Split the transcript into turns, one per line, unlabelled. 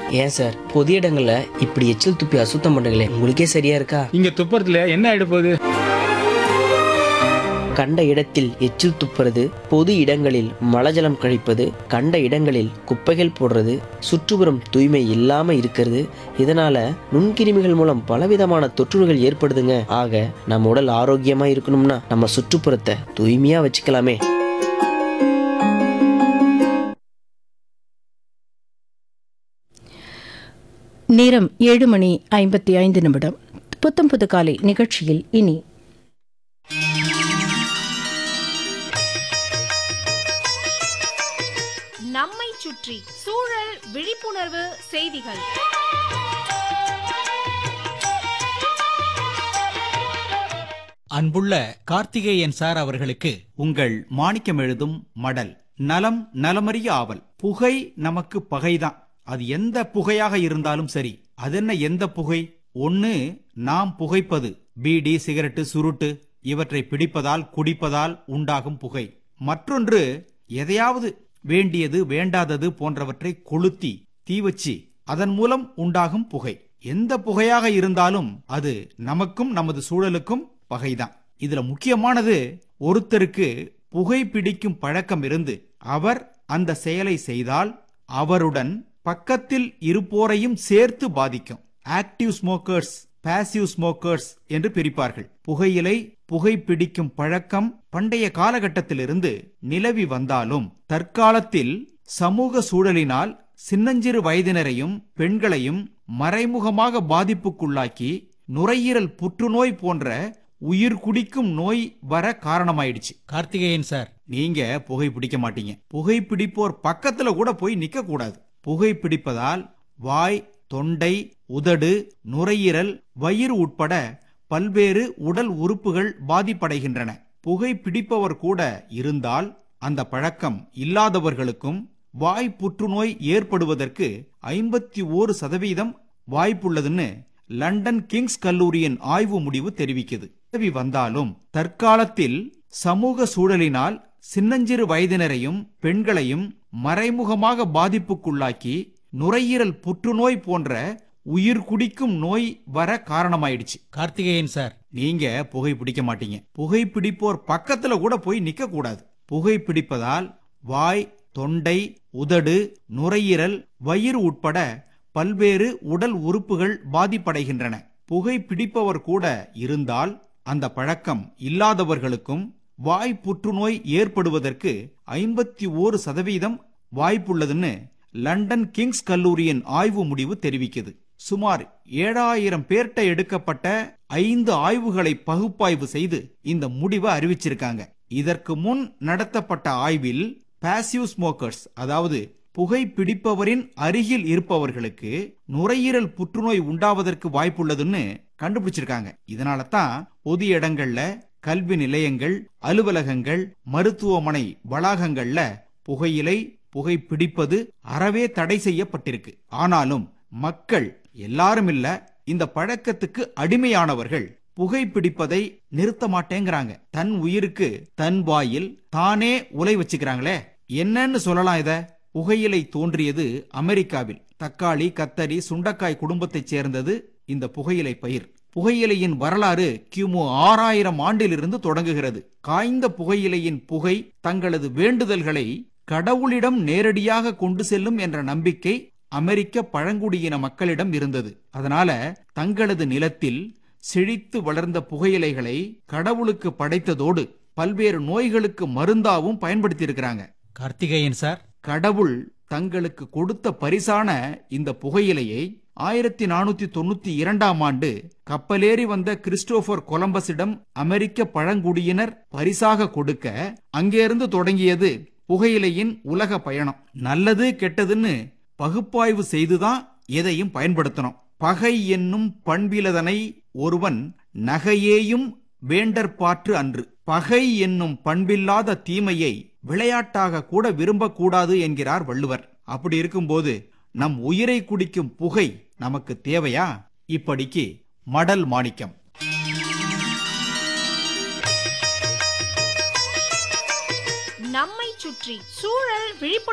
ஏன் சார், பொது இடங்கள்ல இப்படி எச்சில் துப்பி அசுத்தம் பண்றீங்களே, உங்களுக்கே சரியா இருக்கா?
இங்க துப்புறதுல என்ன ஆயிட போகுது?
கண்ட இடத்தில் எச்சில் துப்புறது, பொது இடங்களில் மலஜலம் கழிப்பது, கண்ட இடங்களில் குப்பைகள் போடுறது, சுற்றுப்புறம் தூய்மை இல்லாம இருக்கிறது, இதனால நுண்கிருமிகள் மூலம் பலவிதமான தொற்றுகள் ஏற்படுதுங்க. ஆக நம்ம உடல் ஆரோக்கியமா இருக்கணும்னா நம்ம சுற்றுப்புறத்தை தூய்மையா வச்சுக்கலாமே.
நேரம் 7:55. புத்தம் புது காலை நிகழ்ச்சியில் இனி
நம்மை சுற்றி சூழல் விழிப்புணர்வு செய்திகள்.
அன்புள்ள கார்த்திகேயன் சார் அவர்களுக்கு உங்கள் மாணிக்கம் எழுதும் மடல். நலம் நலமறிய ஆவல். புகை நமக்கு பகைதான். அது எந்த புகையாக இருந்தாலும் சரி. அதென்ன எந்த புகை? ஒன்னு, நாம் புகைப்பது பீடி, சிகரெட்டு, சுருட்டு இவற்றை பிடிப்பதால் குடிப்பதால் உண்டாகும் புகை. மற்றொன்று, எதையாவது வேண்டியது வேண்டாதது போன்றவற்றை கொளுத்தி தீ வச்சு அதன் மூலம் உண்டாகும் புகை. எந்த புகையாக இருந்தாலும் அது நமக்கும் நமது சூழலுக்கும் பகைதான். இதுல முக்கியமானது, ஒருத்தருக்கு புகை பிடிக்கும் பழக்கம் இருந்து அவர் அந்த செயலை செய்தால் அவருடன் பக்கத்தில் இருப்போரையும் சேர்த்து பாதிக்கும். ஆக்டிவ் ஸ்மோக்கர்ஸ், பாசிவ் ஸ்மோக்கர்ஸ் என்று பிரிப்பார்கள். புகையிலை, புகை பிடிக்கும் பழக்கம் பண்டைய காலகட்டத்திலிருந்து நிலவி வந்தாலும் தற்காலத்தில் சமூக சூழலினால் சின்னஞ்சிறு வயதினரையும் பெண்களையும் மறைமுகமாக பாதிப்புக்குள்ளாக்கி நுரையீரல் புற்றுநோய் போன்ற உயிர் குடிக்கும் நோய் வர காரணமாயிடுச்சு. கார்த்திகேயன் சார், நீங்க புகை பிடிக்க மாட்டீங்க. புகை பிடிப்போர் பக்கத்துல கூட போய் நிக்க கூடாது. புகை பிடிப்பதால் வாய், தொண்டை, உதடு, நுரையீரல், வயிறு உட்பட பல்வேறு உடல் உறுப்புகள் பாதிப்படைகின்றன. புகை பிடிப்பவர் கூட இருந்தால் அந்த பழக்கம் இல்லாதவர்களுக்கும் வாய் புற்றுநோய் ஏற்படுவதற்கு 51% வாய்ப்புள்ளதுன்னு லண்டன் கிங்ஸ் கல்லூரியின் ஆய்வு முடிவு தெரிவிக்குது. வந்தாலும் தற்காலத்தில் சமூக சூழலினால் சின்னஞ்சிறு வயதினரையும் பெண்களையும் மறைமுகமாக பாதிப்புக்குள்ளாக்கி நுரையீரல் புற்றுநோய் போன்ற உயிர் குடிக்கும் நோய் வர காரணமாயிடுச்சு. கார்த்திகேயன் சார், நீங்க புகை பிடிக்க மாட்டீங்க. புகை பிடிப்போர் பக்கத்துல கூட போய் நிக்க கூடாது. புகை பிடிப்பதால் வாய், தொண்டை, உதடு, நுரையீரல், வயிறு உட்பட பல்வேறு உடல் உறுப்புகள் பாதிப்படைகின்றன. புகை பிடிப்பவர் கூட இருந்தால் அந்த பழக்கம் இல்லாதவர்களுக்கும் வாய் புற்றுநோய் ஏற்படுவதற்கு 51% வாய்ப்புள்ளதுன்னு லண்டன் கிங்ஸ் கல்லூரியின் ஆய்வு முடிவு தெரிவிக்குது. சுமார் 7000 பேர்ட்ட எடுக்கப்பட்ட 5 ஆய்வுகளை பகுப்பாய்வு செய்து இந்த முடிவை அறிவிச்சிருக்காங்க. இதற்கு முன் நடத்தப்பட்ட ஆய்வில் பாசிவ் ஸ்மோக்கர்ஸ், அதாவது புகை பிடிப்பவரின் அருகில் இருப்பவர்களுக்கு நுரையீரல் புற்றுநோய் உண்டாவதற்கு வாய்ப்புள்ளதுன்னு கண்டுபிடிச்சிருக்காங்க. இதனால தான் பொது இடங்கள்ல, கல்வி நிலையங்கள், அலுவலகங்கள், மருத்துவமனை வளாகங்கள்ல புகையிலை, புகை பிடிப்பது அறவே தடை செய்யப்பட்டிருக்கு. ஆனாலும் மக்கள் எல்லாரும் இல்ல, இந்த பழக்கத்துக்கு அடிமையானவர்கள் புகை பிடிப்பதை நிறுத்த மாட்டேங்கிறாங்க. தன் உயிருக்கு தன் வாயில் தானே உலை வச்சுக்கிறாங்களே. என்னன்னு சொல்லலாம் இத? புகையிலை தோன்றியது அமெரிக்காவில். தக்காளி, கத்தரி, சுண்டக்காய் குடும்பத்தைச் சேர்ந்தது இந்த புகையிலை பயிர். புகையிலையின் வரலாறு கிமு 6000 ஆண்டிலிருந்து தொடங்குகிறது. காய்ந்த புகையிலையின் புகை தங்களது வேண்டுதல்களை கடவுளிடம் நேரடியாக கொண்டு செல்லும் என்ற நம்பிக்கை அமெரிக்க பழங்குடியின மக்களிடம் இருந்தது. அதனால தங்களது நிலத்தில் செழித்து வளர்ந்த புகையிலைகளை கடவுளுக்கு படைத்ததோடு பல்வேறு நோய்களுக்கு மருந்தாவும் பயன்படுத்தியிருக்கிறாங்க. கார்த்திகேயன் சார், கடவுள் தங்களுக்கு கொடுத்த பரிசான இந்த புகையிலையை 1492 ஆண்டு கப்பலேறி வந்த கிறிஸ்டோபர் கொலம்பஸிடம் அமெரிக்க பழங்குடியினர் பரிசாக கொடுக்க அங்கிருந்து தொடங்கியது புகையிலையின் உலக பயணம். நல்லது கெட்டதுன்னு பகுப்பாய்வு செய்துதான் எதையும் பயன்படுத்தணும். பகை என்னும் பண்பிலதனை ஒருவன் நகையேயும் வேண்டற்பாற்று அன்று. பகை என்னும் பண்பில்லாத தீமையை விளையாட்டாக கூட விரும்பக்கூடாது என்கிறார் வள்ளுவர். அப்படி இருக்கும்போது நம் உயிரை குடிக்கும் புகை நமக்கு தேவையா? இப்படிக்கு மடல் மாணிக்கம்.
நம்மை சுற்றி சூழல் விழிப்புணர்வு